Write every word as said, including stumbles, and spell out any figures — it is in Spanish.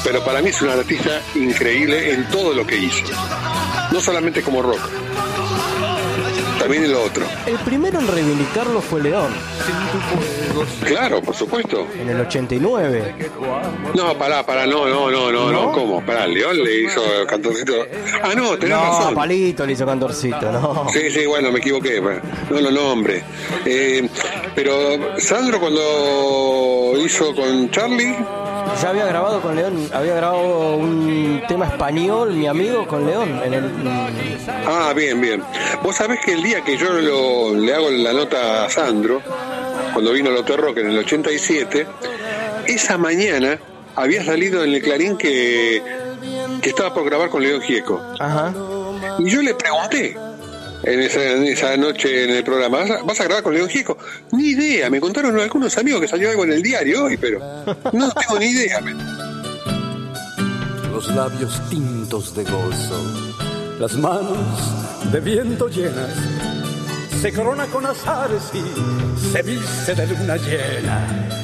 pero para mí es un artista increíble en todo lo que hizo. No solamente como rock, también en lo otro. El primero en reivindicarlo fue León. Claro, por supuesto. En el ochenta y nueve. No, pará, pará, no, no, no, no, no, ¿cómo? Pará, León le hizo Cantorcito. Ah, no, tenés no, razón. Palito le hizo Cantorcito, no. Sí, sí, bueno, me equivoqué. No lo nombre. Eh, pero Sandro cuando hizo con Charlie... Ya había grabado con León, había grabado un tema español, mi amigo, con León. En el... Ah, bien, bien. Vos sabés que el día que yo lo, le hago la nota a Sandro, cuando vino el Auto Rock en el ochenta y siete, esa mañana había salido en el Clarín que, que estaba por grabar con León Gieco. Ajá. Y yo le pregunté en esa, en esa noche en el programa, ¿vas a, ¿vas a grabar con León Gieco? Ni idea, me contaron algunos amigos que salió algo en el diario hoy, pero no tengo ni idea. Los labios tintos de gozo, las manos de viento llenas, se corona con azares y se viste de luna llena.